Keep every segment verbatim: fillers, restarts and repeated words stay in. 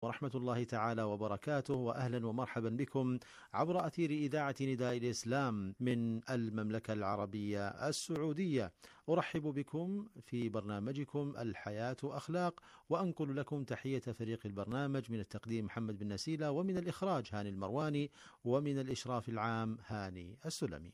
ورحمة الله تعالى وبركاته، وأهلا ومرحبا بكم عبر أثير إذاعة نداء الإسلام من المملكة العربية السعودية. أرحب بكم في برنامجكم الحياة أخلاق، وأنقل لكم تحية فريق البرنامج من التقديم محمد بن نسيلة، ومن الإخراج هاني المرواني، ومن الإشراف العام هاني السلمي.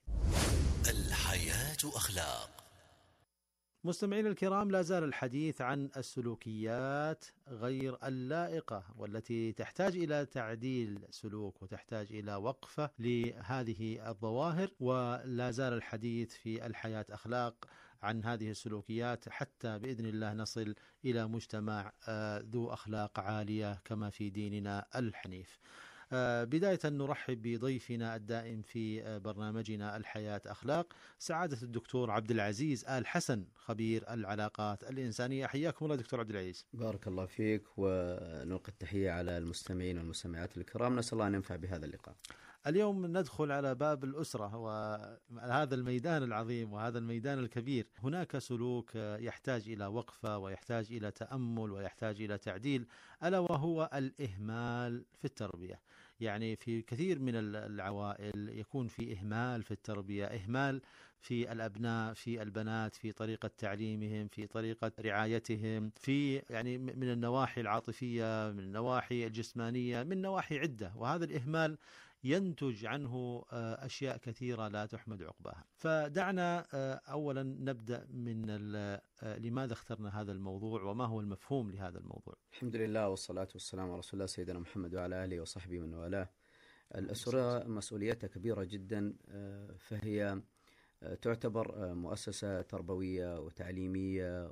الحياة أخلاق. مستمعين الكرام، لا زال الحديث عن السلوكيات غير اللائقة والتي تحتاج إلى تعديل سلوك وتحتاج إلى وقفة لهذه الظواهر، ولا زال الحديث في الحياة أخلاق عن هذه السلوكيات حتى بإذن الله نصل إلى مجتمع ذو أخلاق عالية كما في ديننا الحنيف. بداية نرحب بضيفنا الدائم في برنامجنا الحياة أخلاق، سعادة الدكتور عبد العزيز آل حسن، خبير العلاقات الإنسانية. حياكم الله دكتور عبد العزيز. بارك الله فيك، ونلقي التحية على المستمعين والمستمعات الكرام، نسأل الله أن ينفع بهذا اللقاء. اليوم ندخل على باب الأسرة وهذا الميدان العظيم وهذا الميدان الكبير. هناك سلوك يحتاج إلى وقفة ويحتاج إلى تأمل ويحتاج إلى تعديل، ألا وهو الإهمال في التربية. يعني في كثير من العوائل يكون في إهمال في التربية، إهمال في الأبناء، في البنات، في طريقة تعليمهم، في طريقة رعايتهم، في يعني من النواحي العاطفية، من النواحي الجسمانية، من نواحي عدة. وهذا الإهمال ينتج عنه أشياء كثيرة لا تحمد عقباها. فدعنا أولا نبدأ من لماذا اخترنا هذا الموضوع وما هو المفهوم لهذا الموضوع. الحمد لله والصلاة والسلام على رسول الله سيدنا محمد وعلى آله وصحبه من والاه. الأسرة مسؤوليتها كبيرة جدا، فهي تعتبر مؤسسة تربوية وتعليمية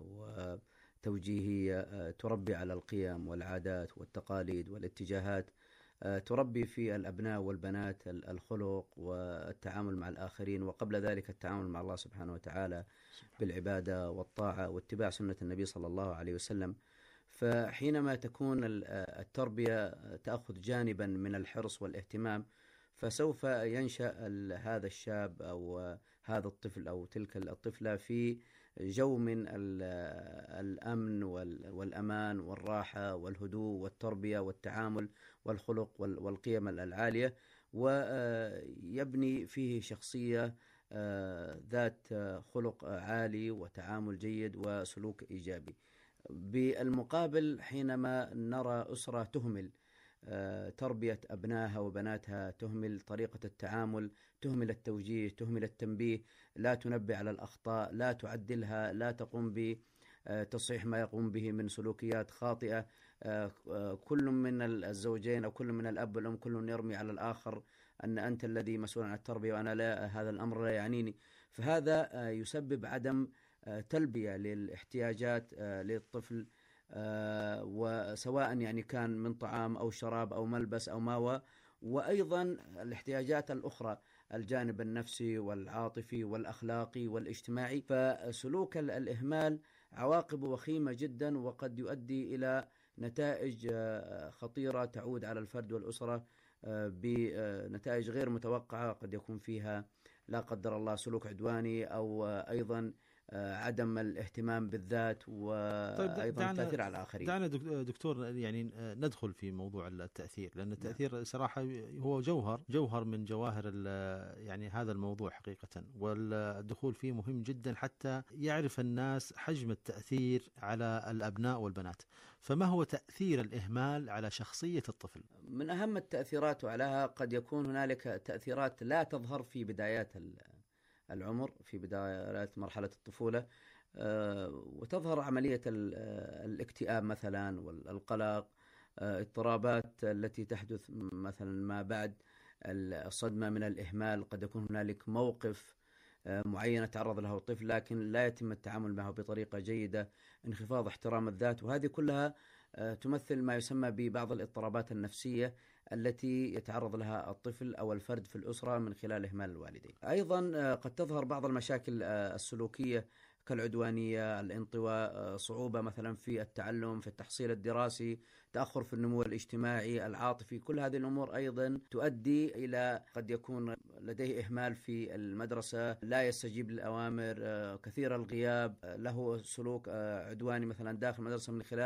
وتوجيهية تربي على القيم والعادات والتقاليد والاتجاهات، تربي في الأبناء والبنات الخلق والتعامل مع الآخرين، وقبل ذلك التعامل مع الله سبحانه وتعالى بالعبادة والطاعة واتباع سنة النبي صلى الله عليه وسلم. فحينما تكون التربية تأخذ جانبا من الحرص والاهتمام، فسوف ينشأ هذا الشاب أو هذا الطفل أو تلك الطفلة في جو من الأمن والأمان والراحة والهدوء والتربية والتعامل والخلق والقيم العالية، ويبني فيه شخصية ذات خلق عالي وتعامل جيد وسلوك إيجابي. بالمقابل، حينما نرى أسرة تهمل تربية أبنائها وبناتها، تهمل طريقة التعامل، تهمل التوجيه، تهمل التنبيه، لا تنبه على الأخطاء، لا تعدلها، لا تقوم بتصحيح ما يقوم به من سلوكيات خاطئة، كل من الزوجين أو كل من الأب والأم كل يرمي على الآخر أن أنت الذي مسؤول عن التربية وأنا لا، هذا الأمر لا يعنيني. فهذا يسبب عدم تلبية للاحتياجات للطفل، آه وسواء يعني كان من طعام أو شراب أو ملبس أو ماوى، وأيضا الاحتياجات الأخرى، الجانب النفسي والعاطفي والأخلاقي والاجتماعي. فسلوك الإهمال عواقبه وخيمة جدا، وقد يؤدي إلى نتائج آه خطيرة تعود على الفرد والأسرة آه بنتائج غير متوقعة، قد يكون فيها لا قدر الله سلوك عدواني، أو آه أيضا عدم الاهتمام بالذات، وأيضا التأثير على الآخرين. دعنا دكتور يعني ندخل في موضوع التأثير، لأن التأثير صراحة هو جوهر جوهر من جواهر يعني هذا الموضوع حقيقة، والدخول فيه مهم جدا حتى يعرف الناس حجم التأثير على الأبناء والبنات. فما هو تأثير الإهمال على شخصية الطفل؟ من أهم التأثيرات عليها قد يكون هنالك تأثيرات لا تظهر في بدايات العمر، في بدايات مرحلة الطفولة، وتظهر عملية الاكتئاب مثلا والقلق، اضطرابات التي تحدث مثلا ما بعد الصدمة من الإهمال. قد يكون هنالك موقف معين تعرض له الطفل لكن لا يتم التعامل معه بطريقة جيدة، انخفاض احترام الذات، وهذه كلها تمثل ما يسمى ببعض الاضطرابات النفسية التي يتعرض لها الطفل أو الفرد في الأسرة من خلال إهمال الوالدين. أيضا قد تظهر بعض المشاكل السلوكية كالعدوانية، الانطواء، صعوبة مثلا في التعلم، في التحصيل الدراسي، تأخر في النمو الاجتماعي العاطفي. كل هذه الأمور أيضا تؤدي إلى قد يكون لديه إهمال في المدرسة، لا يستجيب للأوامر، كثير الغياب، له سلوك عدواني مثلا داخل المدرسة من خلال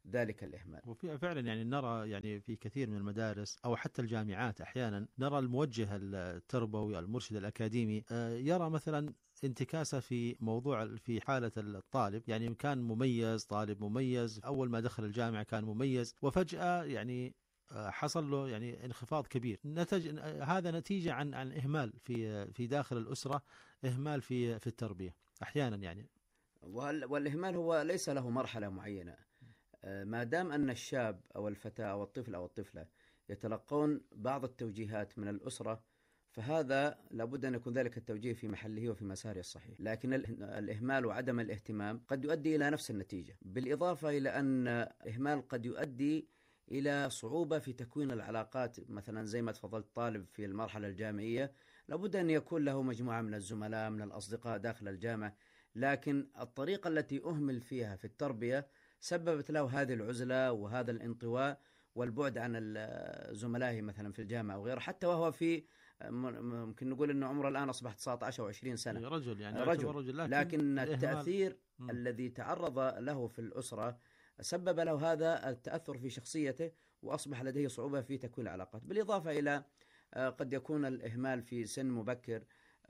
ذلك الإهمال. وفي فعلا يعني نرى يعني في كثير من المدارس أو حتى الجامعات أحيانا نرى الموجه التربوي المرشد الأكاديمي يرى مثلا انتكاسة في موضوع في حالة الطالب، يعني كان مميز، طالب مميز أول ما دخل الجامعة كان مميز، وفجأة يعني حصل له يعني انخفاض كبير. نتج هذا نتيجة عن عن إهمال في في داخل الأسرة، إهمال في في التربية أحيانا يعني. والإهمال هو ليس له مرحلة معينة، ما دام أن الشاب أو الفتاة أو الطفل أو الطفلة يتلقون بعض التوجيهات من الأسرة، فهذا لابد أن يكون ذلك التوجيه في محله وفي مساره الصحيح. لكن الإهمال وعدم الاهتمام قد يؤدي إلى نفس النتيجة، بالإضافة إلى أن الإهمال قد يؤدي إلى صعوبة في تكوين العلاقات. مثلا زي ما تفضلت، طالب في المرحلة الجامعية لابد أن يكون له مجموعة من الزملاء من الأصدقاء داخل الجامعة، لكن الطريقة التي أهمل فيها في التربية سببت له هذه العزلة وهذا الانطواء والبعد عن زملائه مثلا في الجامعة وغيره، حتى وهو في ممكن نقول أنه عمره الآن أصبح تسعة عشر أو عشرين سنة، رجل يعني رجل, رجل لكن, لكن التأثير م. الذي تعرض له في الأسرة سبب له هذا التأثر في شخصيته، وأصبح لديه صعوبة في تكوين العلاقات. بالإضافة إلى قد يكون الإهمال في سن مبكر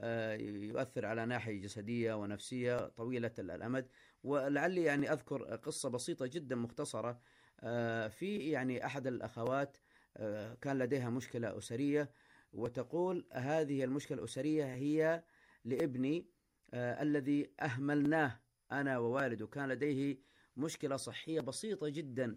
يؤثر على ناحية جسدية ونفسية طويلة الأمد. ولعلي يعني أذكر قصة بسيطة جدا مختصرة. في يعني أحد الأخوات كان لديها مشكلة أسرية، وتقول هذه المشكلة الأسرية هي لابني الذي أهملناه أنا ووالده، كان لديه مشكلة صحية بسيطة جدا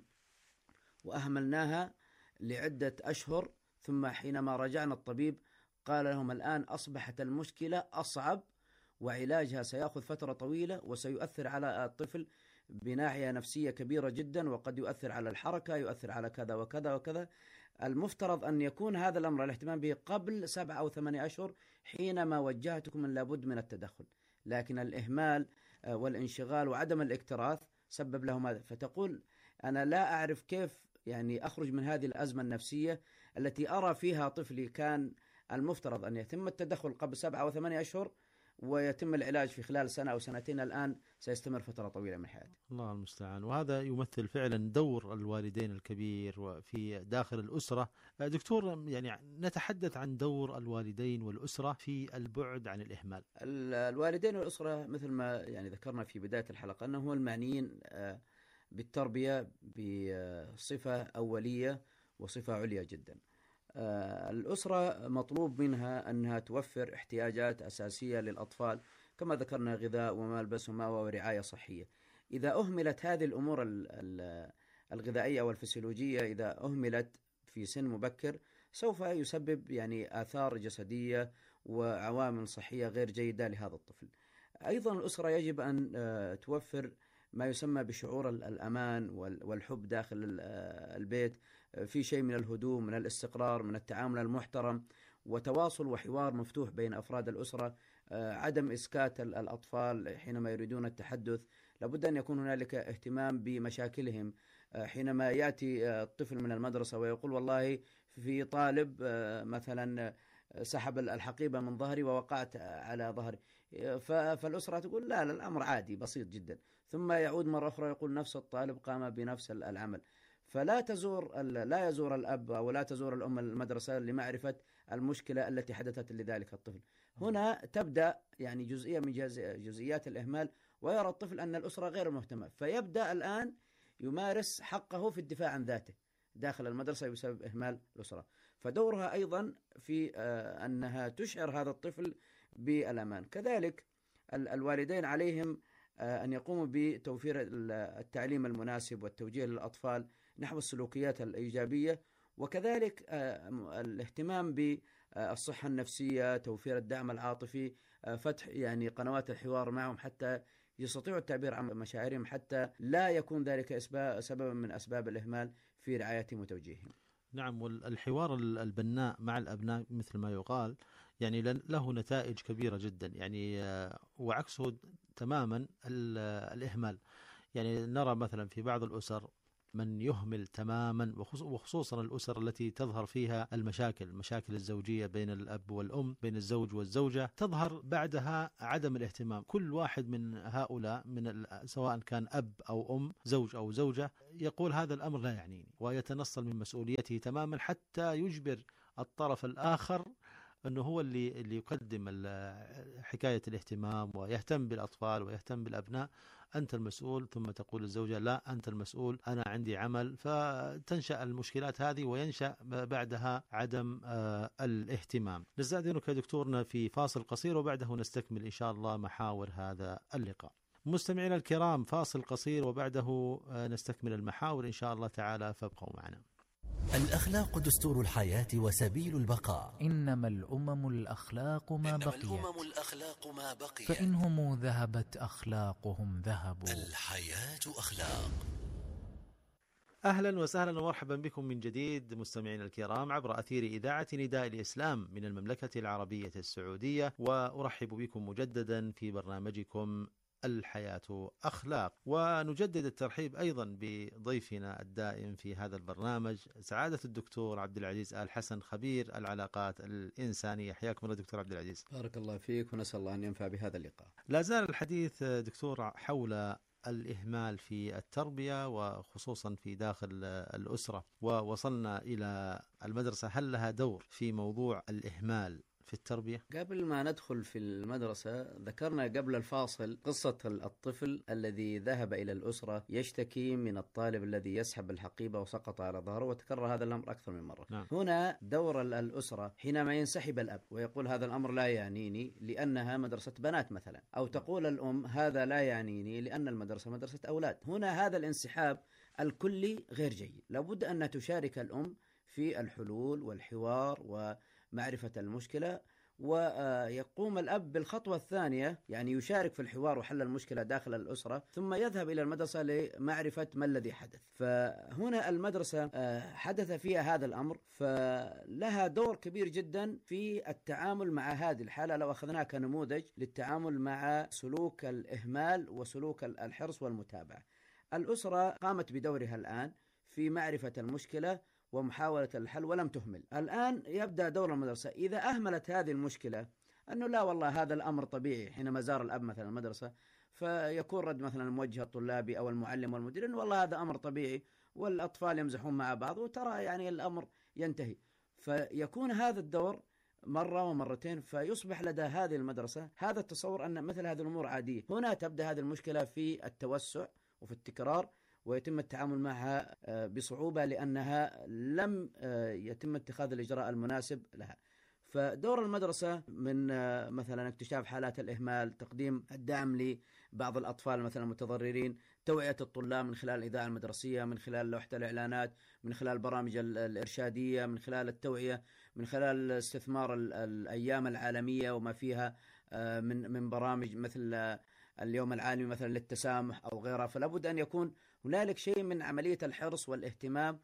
وأهملناها لعدة أشهر، ثم حينما رجعنا الطبيب قال لهم الآن أصبحت المشكلة أصعب وعلاجها سيأخذ فترة طويلة وسيؤثر على الطفل بناحية نفسية كبيرة جدا، وقد يؤثر على الحركة، يؤثر على كذا وكذا وكذا. المفترض أن يكون هذا الأمر الاهتمام به قبل سبعة أو ثمانية أشهر حينما وجهتكم من لابد من التدخل، لكن الإهمال والانشغال وعدم الاكتراث سبب لهم هذا. فتقول أنا لا أعرف كيف يعني أخرج من هذه الأزمة النفسية التي أرى فيها طفلي كان المفترض أن يتم التدخل قبل سبعة أو ثمانية أشهر ويتم العلاج في خلال سنة أو سنتين، الآن سيستمر فترة طويلة من حياته. الله المستعان. وهذا يمثل فعلا دور الوالدين الكبير في داخل الأسرة. دكتور، يعني نتحدث عن دور الوالدين والأسرة في البعد عن الإهمال. الوالدين والأسرة مثل ما يعني ذكرنا في بداية الحلقة أنهم هو المعنيين بالتربية بصفة أولية وصفة عليا جدا. الأسرة مطلوب منها أنها توفر احتياجات أساسية للأطفال كما ذكرنا، غذاء وملبس ومأوى ورعاية صحية. إذا أهملت هذه الأمور الغذائية والفسيولوجية، إذا أهملت في سن مبكر سوف يسبب يعني آثار جسدية وعوامل صحية غير جيدة لهذا الطفل. أيضا الأسرة يجب أن توفر ما يسمى بشعور الأمان والحب داخل البيت، في شيء من الهدوء، من الاستقرار، من التعامل المحترم، وتواصل وحوار مفتوح بين أفراد الأسرة، عدم إسكات الأطفال حينما يريدون التحدث. لابد أن يكون هنالك اهتمام بمشاكلهم. حينما يأتي الطفل من المدرسة ويقول والله في طالب مثلا سحب الحقيبة من ظهري ووقعت على ظهري، فالأسرة تقول لا لا الأمر عادي بسيط جدا، ثم يعود مرة أخرى يقول نفس الطالب قام بنفس العمل. فلا تزور لا يزور الأب ولا تزور الأم المدرسة لمعرفة المشكلة التي حدثت لذلك الطفل. هنا تبدأ يعني جزئية من جزئيات الإهمال، ويرى الطفل أن الأسرة غير مهتمة، فيبدأ الآن يمارس حقه في الدفاع عن ذاته داخل المدرسة بسبب إهمال الأسرة. فدورها أيضا في أنها تشعر هذا الطفل بالأمان. كذلك الوالدين عليهم أن يقوموا بتوفير التعليم المناسب والتوجيه للأطفال نحو السلوكيات الإيجابية، وكذلك الاهتمام بالصحة النفسية، توفير الدعم العاطفي، فتح يعني قنوات الحوار معهم حتى يستطيعوا التعبير عن مشاعرهم، حتى لا يكون ذلك سببا من أسباب الإهمال في رعايتهم وتوجيههم. نعم، والحوار البناء مع الأبناء مثل ما يقال يعني له نتائج كبيرة جدا، يعني وعكسه تماما الإهمال. يعني نرى مثلا في بعض الأسر من يهمل تماما، وخصوصا الأسر التي تظهر فيها المشاكل المشاكل الزوجية بين الأب والأم، بين الزوج والزوجة، تظهر بعدها عدم الاهتمام. كل واحد من هؤلاء من سواء كان أب أو أم، زوج أو زوجة، يقول هذا الأمر لا يعنيني، ويتنصل من مسؤوليته تماما حتى يجبر الطرف الآخر أنه هو اللي اللي يقدم حكاية الاهتمام ويهتم بالأطفال ويهتم بالأبناء. أنت المسؤول، ثم تقول الزوجة لا أنت المسؤول، أنا عندي عمل، فتنشأ المشكلات هذه وينشأ بعدها عدم آه الاهتمام. نستأذنك دكتورنا في فاصل قصير، وبعده نستكمل إن شاء الله محاور هذا اللقاء. مستمعينا الكرام، فاصل قصير وبعده آه نستكمل المحاور إن شاء الله تعالى، فابقوا معنا. الأخلاق دستور الحياة وسبيل البقاء. إنما الأمم الأخلاق ما إنما بقيت الأمم الأخلاق ما بقيت فإنهم ذهبت أخلاقهم ذهبوا. الحياة أخلاق. أهلا وسهلا ومرحبا بكم من جديد مستمعين الكرام عبر أثير إذاعة نداء الإسلام من المملكة العربية السعودية، وأرحب بكم مجددا في برنامجكم الحياة أخلاق. ونجدد الترحيب أيضا بضيفنا الدائم في هذا البرنامج سعادة الدكتور عبد العزيز آل حسن، خبير العلاقات الإنسانية. حياكم الله دكتور عبد العزيز. بارك الله فيك، ونسأل الله أن ينفع بهذا اللقاء. لا زال الحديث دكتور حول الإهمال في التربية وخصوصا في داخل الأسرة، ووصلنا إلى المدرسة. هل لها دور في موضوع الإهمال في التربية؟ قبل ما ندخل في المدرسة، ذكرنا قبل الفاصل قصة الطفل الذي ذهب إلى الأسرة يشتكي من الطالب الذي يسحب الحقيبة وسقط على ظهره، وتكرر هذا الأمر أكثر من مرة. نعم. هنا دور الأسرة حينما ينسحب الأب ويقول هذا الأمر لا يعنيني لأنها مدرسة بنات مثلا، أو تقول الأم هذا لا يعنيني لأن المدرسة مدرسة أولاد. هنا هذا الانسحاب الكلي غير جيد. لابد أن تشارك الأم في الحلول والحوار ومعرفة المشكلة، ويقوم الأب بالخطوة الثانية، يعني يشارك في الحوار وحل المشكلة داخل الأسرة، ثم يذهب إلى المدرسة لمعرفة ما الذي حدث. فهنا المدرسة حدث فيها هذا الأمر، فلها دور كبير جدا في التعامل مع هذه الحالة. لو أخذناها كنموذج للتعامل مع سلوك الإهمال وسلوك الحرص والمتابعة، الأسرة قامت بدورها الآن في معرفة المشكلة ومحاولة الحل ولم تهمل. الآن يبدأ دور المدرسة. إذا أهملت هذه المشكلة، أنه لا والله هذا الأمر طبيعي، حينما زار الأب مثلا المدرسة فيكون رد مثلا الموجه الطلابي أو المعلم والمدير أنه والله هذا أمر طبيعي والأطفال يمزحون مع بعض وترى يعني الأمر ينتهي. فيكون هذا الدور مرة ومرتين، فيصبح لدى هذه المدرسة هذا التصور أن مثل هذه الأمور عادية. هنا تبدأ هذه المشكلة في التوسع وفي التكرار، ويتم التعامل معها بصعوبة لأنها لم يتم اتخاذ الإجراء المناسب لها. فدور المدرسة من مثلا اكتشاف حالات الإهمال، تقديم الدعم لبعض الأطفال مثلا المتضررين، توعية الطلاب من خلال الإذاعة المدرسية، من خلال لوحة الإعلانات، من خلال البرامج الإرشادية، من خلال التوعية، من خلال استثمار الأيام العالمية وما فيها من من برامج مثل اليوم العالمي مثلا للتسامح أو غيرها. فلا بد أن يكون هنالك شيء من عملية الحرص والاهتمام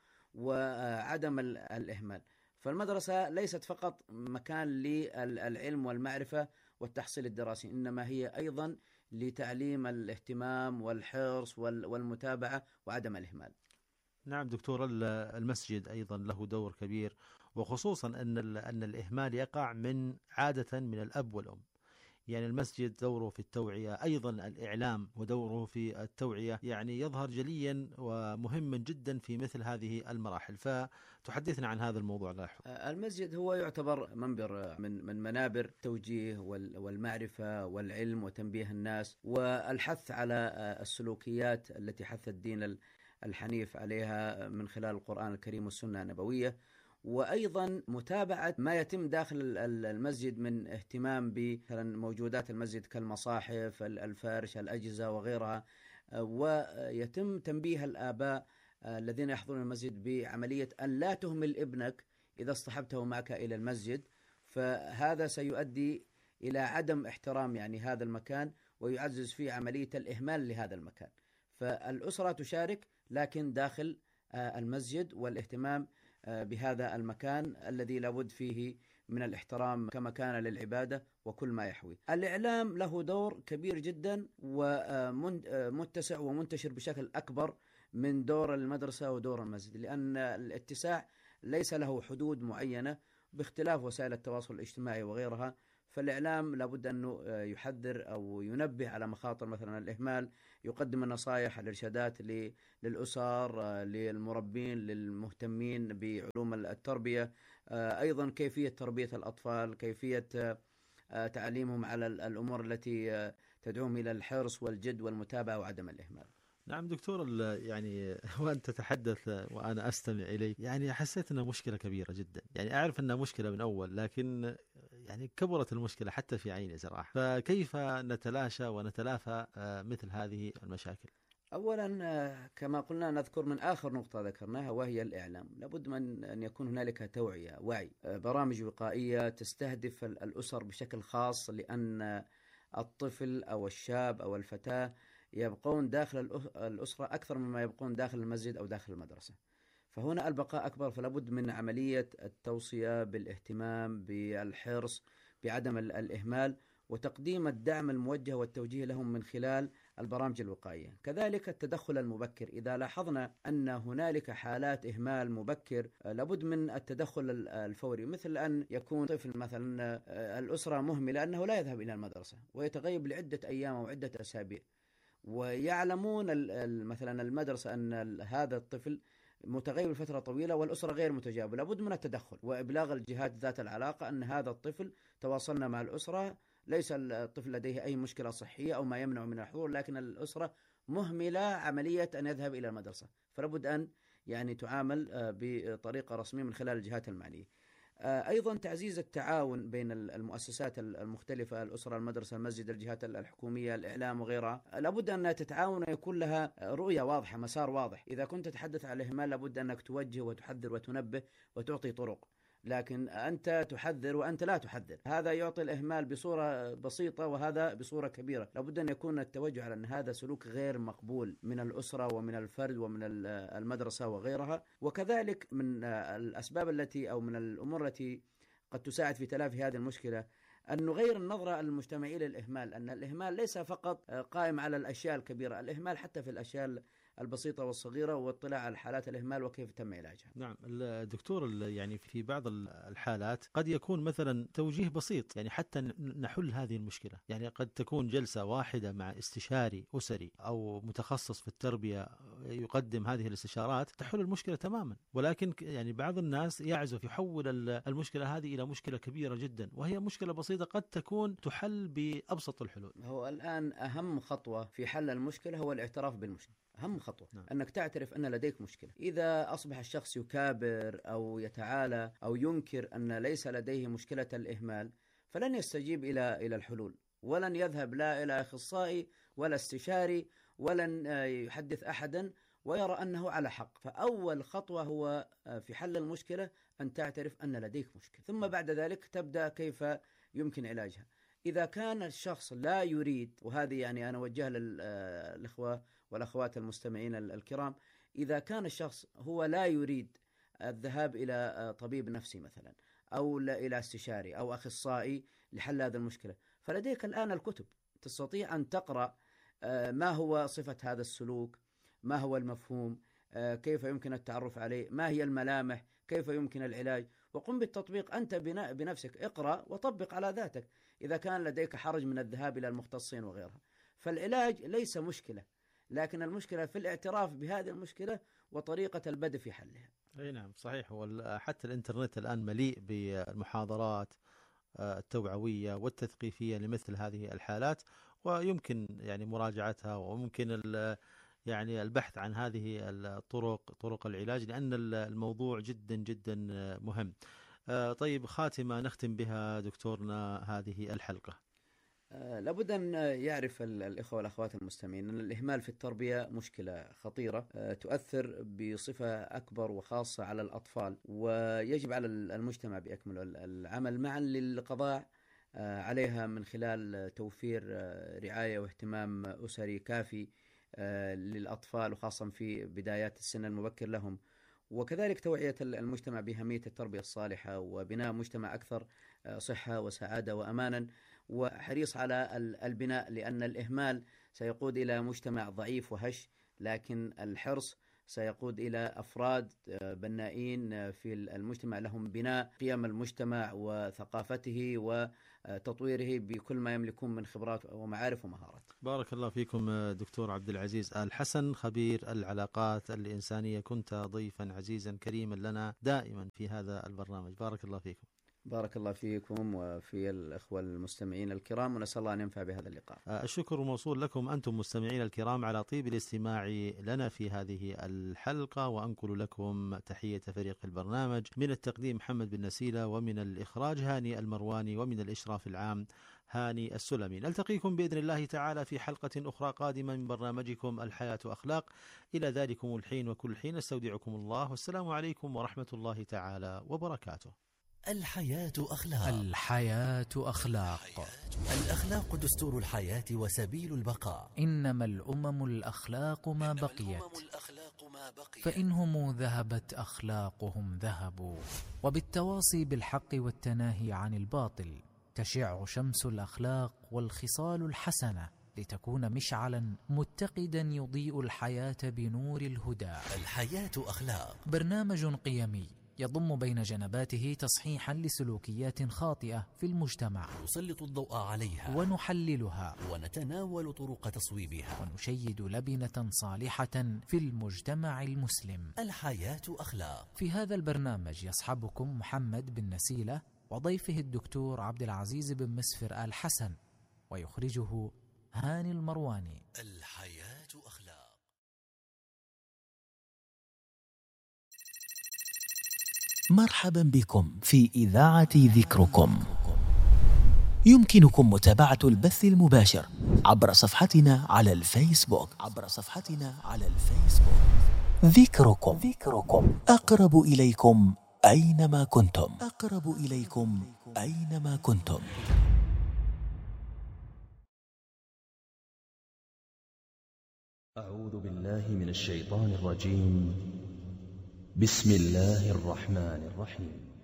وعدم الإهمال. فالمدرسة ليست فقط مكان للعلم والمعرفة والتحصيل الدراسي، إنما هي أيضا لتعليم الاهتمام والحرص والمتابعة وعدم الإهمال. نعم دكتور، المسجد أيضا له دور كبير، وخصوصا أن أن الإهمال يقع من عادة من الأب والأم. يعني المسجد دوره في التوعية، أيضا الإعلام ودوره في التوعية يعني يظهر جليا ومهما جدا في مثل هذه المراحل. فتحدثنا عن هذا الموضوع لاحقا. المسجد هو يعتبر منبر من من منابر التوجيه والمعرفة والعلم وتنبيه الناس والحث على السلوكيات التي حث الدين الحنيف عليها من خلال القرآن الكريم والسنة النبوية، وأيضا متابعة ما يتم داخل المسجد من اهتمام بموجودات المسجد كالمصاحف، الفرش، الأجهزة وغيرها، ويتم تنبيه الآباء الذين يحضرون المسجد بعملية أن لا تهمل ابنك إذا اصطحبته معك إلى المسجد، فهذا سيؤدي إلى عدم احترام يعني هذا المكان ويعزز فيه عملية الإهمال لهذا المكان. فالأسرة تشارك لكن داخل المسجد والاهتمام بهذا المكان الذي لابد فيه من الاحترام كمكان للعبادة وكل ما يحوي. الإعلام له دور كبير جدا ومتسع ومنتشر بشكل أكبر من دور المدرسة ودور المسجد، لأن الاتساع ليس له حدود معينة باختلاف وسائل التواصل الاجتماعي وغيرها. فالإعلام لابد أنه يحذر أو ينبه على مخاطر مثلا الإهمال، يقدم النصائح الإرشادات للأسر، للمربين، للمهتمين بعلوم التربية، أيضا كيفية تربية الأطفال، كيفية تعليمهم على الأمور التي تدعوهم إلى الحرص والجد والمتابعة وعدم الإهمال. نعم دكتور، يعني وأنت تتحدث وأنا أستمع إليك يعني حسيت أنها مشكلة كبيرة جدا. يعني أعرف أنها مشكلة من أول، لكن يعني كبرت المشكلة حتى في عيني صراحة. فكيف نتلاشى ونتلافى مثل هذه المشاكل؟ أولا كما قلنا نذكر من آخر نقطة ذكرناها وهي الإعلام. لابد من أن يكون هنالك توعية، وعي، برامج وقائية تستهدف الأسر بشكل خاص، لأن الطفل أو الشاب أو الفتاة يبقون داخل الأسرة أكثر مما يبقون داخل المسجد أو داخل المدرسة، فهنا البقاء أكبر. فلابد من عملية التوصية بالاهتمام، بالحرص، بعدم الإهمال، وتقديم الدعم الموجه والتوجيه لهم من خلال البرامج الوقائية. كذلك التدخل المبكر، إذا لاحظنا أن هنالك حالات إهمال مبكر لابد من التدخل الفوري، مثل أن يكون طفل مثلا الأسرة مهملة أنه لا يذهب إلى المدرسة ويتغيب لعدة أيام أو عدة أسابيع، ويعلمون مثلا المدرسة أن هذا الطفل متغيب لفترة طويلة والأسرة غير متجاوبة، لابد من التدخل وإبلاغ الجهات ذات العلاقة أن هذا الطفل تواصلنا مع الأسرة، ليس الطفل لديه أي مشكلة صحية أو ما يمنع من الحضور، لكن الأسرة مهملة عملية أن يذهب إلى المدرسة، فلابد أن يعني تعامل بطريقة رسمية من خلال الجهات المعنية. أيضا تعزيز التعاون بين المؤسسات المختلفة، الأسرة، المدرسة، المسجد، الجهات الحكومية، الإعلام وغيرها، لابد أن تتعاون ويكون لها رؤية واضحة، مسار واضح. إذا كنت تتحدث عن الإهمال لابد أنك توجه وتحذر وتنبه وتعطي طرق، لكن أنت تحذر وأنت لا تحذر، هذا يعطي الإهمال بصورة بسيطة وهذا بصورة كبيرة. لابد أن يكون التوجه على أن هذا سلوك غير مقبول من الأسرة ومن الفرد ومن المدرسة وغيرها. وكذلك من الأسباب التي أو من الأمور التي قد تساعد في تلافي هذه المشكلة أن نغير النظرة المجتمعية للإهمال، أن الإهمال ليس فقط قائم على الأشياء الكبيرة، الإهمال حتى في الأشياء البسيطة والصغيرة، واطلاع على حالات الإهمال وكيف تم علاجها. نعم الدكتور، يعني في بعض الحالات قد يكون مثلا توجيه بسيط يعني حتى نحل هذه المشكلة، يعني قد تكون جلسة واحدة مع استشاري أسري أو متخصص في التربية يقدم هذه الاستشارات تحل المشكلة تماما، ولكن يعني بعض الناس يعزف يحول المشكلة هذه إلى مشكلة كبيرة جدا وهي مشكلة بسيطة قد تكون تحل بأبسط الحلول. هو الآن أهم خطوة في حل المشكلة هو الاعتراف بالمشكلة، أهم خطوة نعم. أنك تعترف أن لديك مشكلة. إذا أصبح الشخص يكابر أو يتعالى أو ينكر أن ليس لديه مشكلة الإهمال فلن يستجيب إلى إلى الحلول، ولن يذهب لا إلى أخصائي ولا استشاري، ولن يحدث أحدا ويرى أنه على حق. فأول خطوة هو في حل المشكلة أن تعترف أن لديك مشكلة، ثم بعد ذلك تبدأ كيف يمكن علاجها. إذا كان الشخص لا يريد، وهذه يعني أنا أوجه للإخوة والأخوات المستمعين الكرام، إذا كان الشخص هو لا يريد الذهاب إلى طبيب نفسي مثلا أو إلى استشاري أو أخصائي لحل هذه المشكلة، فلديك الآن الكتب، تستطيع أن تقرأ ما هو صفة هذا السلوك، ما هو المفهوم، كيف يمكن التعرف عليه، ما هي الملامح، كيف يمكن العلاج، وقم بالتطبيق أنت بنفسك، اقرأ وطبق على ذاتك إذا كان لديك حرج من الذهاب إلى المختصين وغيرها. فالعلاج ليس مشكلة، لكن المشكلة في الاعتراف بهذه المشكلة وطريقة البدء في حلها. أي نعم صحيح، وحتى الإنترنت الآن مليء بالمحاضرات التوعوية والتثقيفية لمثل هذه الحالات، ويمكن يعني مراجعتها وممكن يعني البحث عن هذه الطرق طرق العلاج، لأن الموضوع جدا جدا مهم. طيب خاتمة نختم بها دكتورنا هذه الحلقة. لابد أن يعرف الإخوة والأخوات المستمعين أن الإهمال في التربية مشكلة خطيرة تؤثر بصفة أكبر وخاصة على الأطفال، ويجب على المجتمع بأكمله العمل معا للقضاء عليها من خلال توفير رعاية واهتمام أسري كافي للأطفال، وخاصة في بدايات السن المبكر لهم، وكذلك توعية المجتمع بأهمية التربية الصالحة وبناء مجتمع أكثر صحة وسعادة وأمانا، وحريص على البناء، لأن الإهمال سيقود إلى مجتمع ضعيف وهش، لكن الحرص سيقود إلى أفراد بنائين في المجتمع لهم بناء قيم المجتمع وثقافته وتطويره بكل ما يملكون من خبرات ومعارف ومهارات. بارك الله فيكم دكتور عبد العزيز آل حسن، خبير العلاقات الإنسانية، كنت ضيفا عزيزا كريما لنا دائما في هذا البرنامج. بارك الله فيكم. بارك الله فيكم وفي الأخوة المستمعين الكرام، ونسأل الله أن ينفع بهذا اللقاء. الشكر موصول لكم أنتم مستمعين الكرام على طيب الاستماع لنا في هذه الحلقة، وأنقل لكم تحية فريق البرنامج، من التقديم محمد بن نسيلة، ومن الإخراج هاني المرواني، ومن الإشراف العام هاني السلمي. نلتقيكم بإذن الله تعالى في حلقة أخرى قادمة من برنامجكم الحياة أخلاق. إلى ذلكم الحين وكل حين استودعكم الله، والسلام عليكم ورحمة الله تعالى وبركاته. الحياة أخلاق. الحياة أخلاق. الأخلاق دستور الحياة وسبيل البقاء. إنما الأمم الأخلاق ما بقيت، فإنهم ذهبت أخلاقهم ذهبوا. وبالتواصي بالحق والتناهي عن الباطل تشع شمس الأخلاق والخصال الحسنة، لتكون مشعلا متقدا يضيء الحياة بنور الهدى. الحياة أخلاق، برنامج قيمي يضم بين جنباته تصحيحا لسلوكيات خاطئة في المجتمع، نسلط الضوء عليها ونحللها، ونتناول طرق تصويبها، ونشيد لبنة صالحة في المجتمع المسلم. الحياة أخلاق. في هذا البرنامج يصحبكم محمد بن نسيلة وضيفه الدكتور عبد العزيز بن مسفر آل حسن، ويخرجه هاني المرواني. الحياة أخلاق. مرحبا بكم في إذاعة ذكركم. يمكنكم متابعة البث المباشر عبر صفحتنا على الفيسبوك عبر صفحتنا على الفيسبوك ذكركم. ذكركم أقرب إليكم أينما كنتم. أقرب إليكم أينما كنتم. أعوذ بالله من الشيطان الرجيم. بسم الله الرحمن الرحيم.